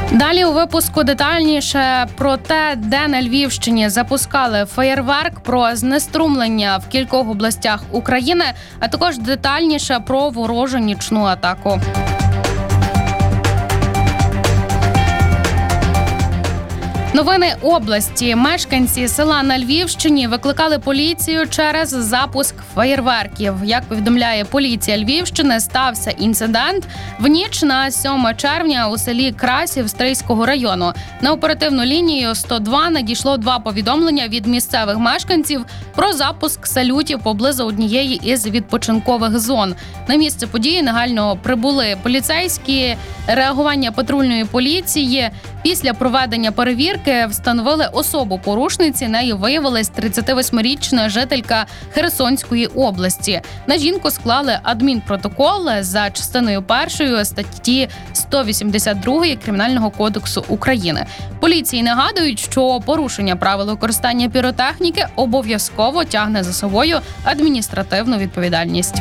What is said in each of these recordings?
Далі у випуску детальніше про те, де на Львівщині запускали феєрверк, про знеструмлення в кількох областях України, а також детальніше про ворожу нічну атаку. Новини області. Мешканці села на Львівщині викликали поліцію через запуск феєрверків. Як повідомляє поліція Львівщини, стався інцидент в ніч на 7 червня у селі Красів Стрийського району. На оперативну лінію 102 надійшло 2 повідомлення від місцевих мешканців про запуск салютів поблизу однієї із відпочинкових зон. На місце події негайно прибули поліцейські, реагування патрульної поліції. Після проведення перевірки встановили особу порушниці. Нею виявилась 38-річна жителька Херсонської області. На жінку склали адмінпротокол за частиною 1 статті 182 Кримінального кодексу України. Поліції нагадують, що порушення правил використання піротехніки обов'язково тягне за собою адміністративну відповідальність.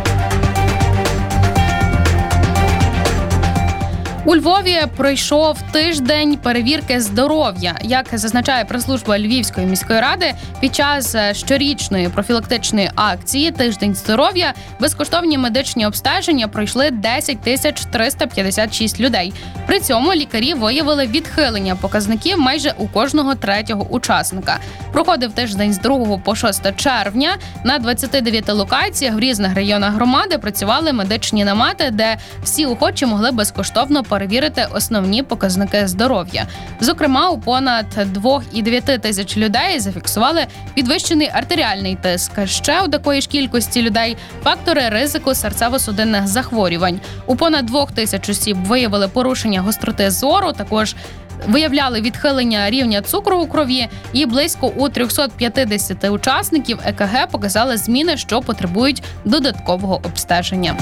У Львові пройшов тиждень перевірки здоров'я. Як зазначає прес-служба Львівської міської ради, під час щорічної профілактичної акції «Тиждень здоров'я» безкоштовні медичні обстеження пройшли 10 356 людей. При цьому лікарі виявили відхилення показників майже у кожного третього учасника. Проходив тиждень з 2 по 6 червня. На 29 локаціях в різних районах громади працювали медичні намети, де всі охочі могли безкоштовно перевірити основні показники здоров'я. Зокрема, у понад 2,9 тисяч людей зафіксували підвищений артеріальний тиск. Ще у такої ж кількості людей фактори ризику серцево-судинних захворювань. У понад 2 тисяч осіб виявили порушення гостроти зору, також виявляли відхилення рівня цукру у крові, і близько у 350 учасників ЕКГ показали зміни, що потребують додаткового обстеження.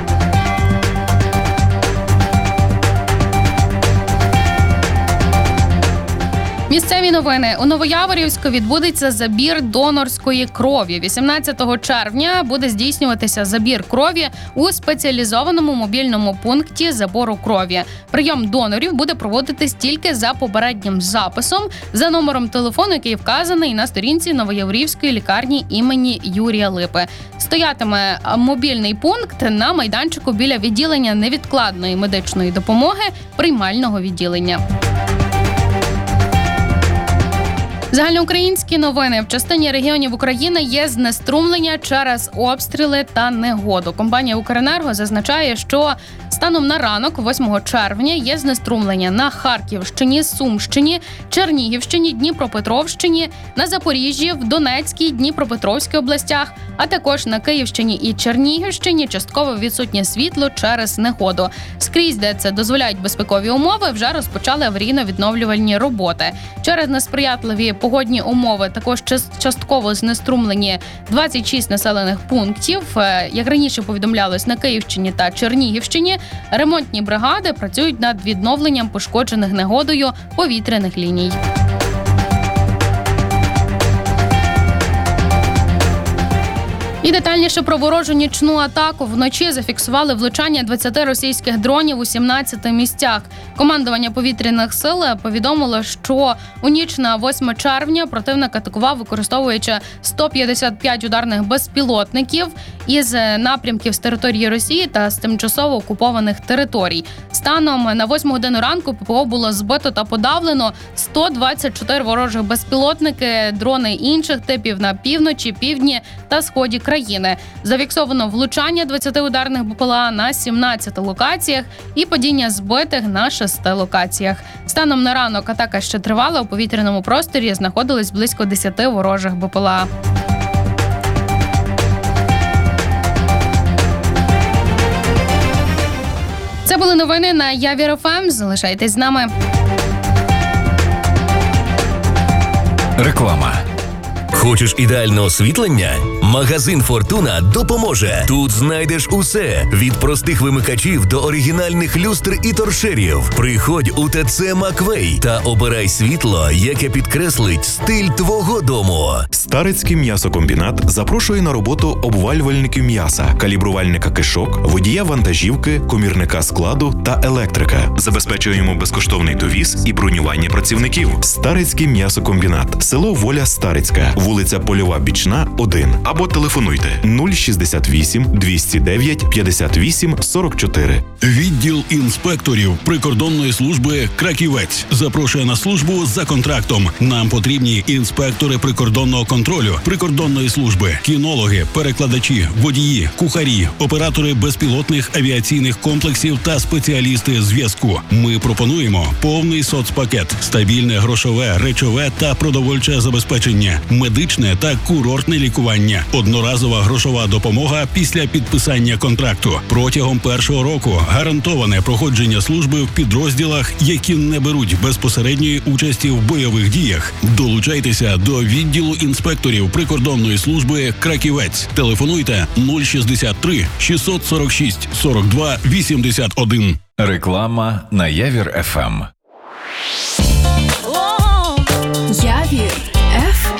Місцеві новини. У Новояворівську відбудеться забір донорської крові. 18 червня буде здійснюватися забір крові у спеціалізованому мобільному пункті забору крові. Прийом донорів буде проводитись тільки за попереднім записом за номером телефону, який вказаний на сторінці Новояворівської лікарні імені Юрія Липи. Стоятиме мобільний пункт на майданчику біля відділення невідкладної медичної допомоги приймального відділення. Загальноукраїнські новини. В частині регіонів України є знеструмлення через обстріли та негоду. Компанія «Укренерго» зазначає, що станом на ранок, 8 червня, є знеструмлення на Харківщині, Сумщині, Чернігівщині, Дніпропетровщині, на Запоріжжі, в Донецькій, Дніпропетровській областях, а також на Київщині і Чернігівщині частково відсутнє світло через негоду. Скрізь, де це дозволяють безпекові умови, вже розпочали аварійно-відновлювальні роботи. Через несприятливі погодні умови також частково знеструмлені 26 населених пунктів. Як раніше повідомлялось, на Київщині та Чернігівщині ремонтні бригади працюють над відновленням пошкоджених негодою повітряних ліній. І детальніше про ворожу нічну атаку. Вночі зафіксували влучання 20 російських дронів у 17 місцях. Командування повітряних сил повідомило, що у ніч на 8 червня противник атакував, використовуючи 155 ударних безпілотників із напрямків з території Росії та з тимчасово окупованих територій. Станом на 8 годину ранку ППО було збито та подавлено 124 ворожих безпілотники, дрони інших типів на півночі, півдні та сході країни. Зафіксовано влучання 20 ударних БПЛА на 17 локаціях і падіння збитих на 6 локаціях. Станом на ранок атака ще тривала. У повітряному просторі знаходились близько 10 ворожих БПЛА. Це були новини на Явір ФМ. Залишайтесь з нами. Реклама. Хочеш ідеальне освітлення? Магазин «Фортуна» допоможе. Тут знайдеш усе – від простих вимикачів до оригінальних люстр і торшерів. Приходь у ТЦ «Маквей» та обирай світло, яке підкреслить стиль твого дому. Старицький м'ясокомбінат запрошує на роботу обвалювальників м'яса, калібрувальника кишок, водія вантажівки, комірника складу та електрика. Забезпечуємо безкоштовний довіз і бронювання працівників. Старицький м'ясокомбінат. Село Воля Старицька. Вулиця Польова Бічна, 1. Або телефонуйте 068 209 58 44. Відділ інспекторів прикордонної служби «Краківець» запрошує на службу за контрактом. Нам потрібні інспектори прикордонного контролю, прикордонної служби, кінологи, перекладачі, водії, кухарі, оператори безпілотних авіаційних комплексів та спеціалісти зв'язку. Ми пропонуємо повний соцпакет, стабільне грошове, речове та продовольче забезпечення, медичне та курортне лікування, одноразова грошова допомога після підписання контракту. Протягом першого року гарантоване проходження служби в підрозділах, які не беруть безпосередньої участі в бойових діях. Долучайтеся до відділу інспекторів прикордонної служби «Краківець». Телефонуйте 063 646 42 81. Реклама на Явір ФМ.